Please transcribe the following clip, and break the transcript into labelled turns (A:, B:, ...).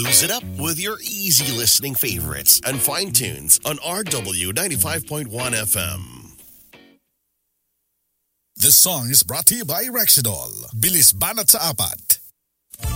A: Lose it up with your easy listening favorites and fine tunes on RW 95.1 FM.
B: This song is brought to you by Rexidol. Bilis banat sa apat.